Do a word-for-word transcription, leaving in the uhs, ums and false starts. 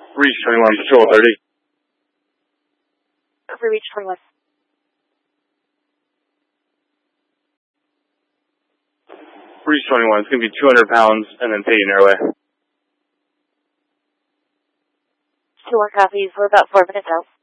Reach twenty-one, patrol thirty. Over reach twenty-one. Reach twenty-one, it's going to be two hundred pounds, and then Peyton Airway. Two more copies, we're about four minutes out.